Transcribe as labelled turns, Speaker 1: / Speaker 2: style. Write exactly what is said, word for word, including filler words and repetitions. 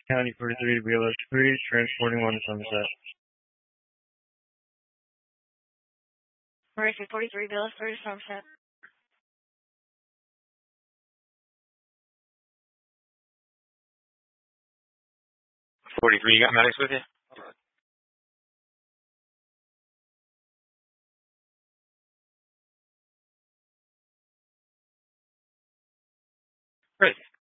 Speaker 1: County forty-three to B L S three, transporting one to Somerset.
Speaker 2: Emergency forty-three, B L S three, Somerset.
Speaker 3: forty-three, you got medics with you? Great.